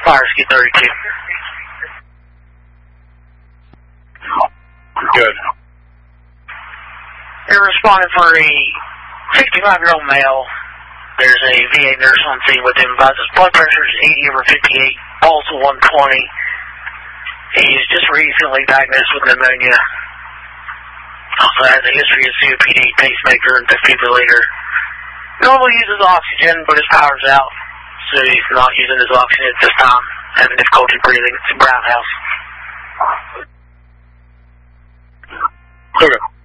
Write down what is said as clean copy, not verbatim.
Fire Ski 32. Good. They're responding for a 65-year-old male. There's a VA nurse on scene with him. His blood pressure is 80/58, pulse 120. He's just recently diagnosed with pneumonia. Also has a history of COPD, pacemaker, and defibrillator. Normally uses oxygen, but his power's out, so he's not using his oxygen at this time. Having difficulty breathing. It's a Brown House. Okay.